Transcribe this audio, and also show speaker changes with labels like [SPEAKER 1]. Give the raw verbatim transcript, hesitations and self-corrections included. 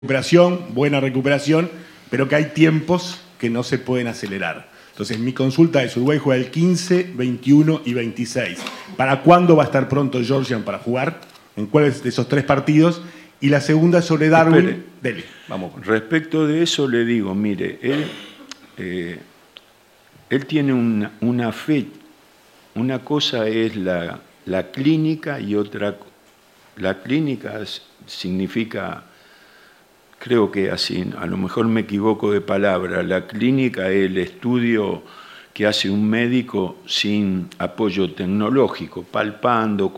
[SPEAKER 1] recuperación, buena recuperación, pero que hay tiempos que no se pueden acelerar. Entonces, mi consulta es: Uruguay juega el quince, veintiuno y veintiséis. ¿Para cuándo va a estar pronto Georgian para jugar? ¿En cuáles de esos tres partidos? Y la segunda sobre Darwin.
[SPEAKER 2] Espere.
[SPEAKER 1] Dele, vamos.
[SPEAKER 2] Respecto de eso le digo, mire, él, eh, él tiene una, una fe, una cosa es la, la clínica y otra, la clínica significa, creo que así, a lo mejor me equivoco de palabra, la clínica es el estudio que hace un médico sin apoyo tecnológico, palpando,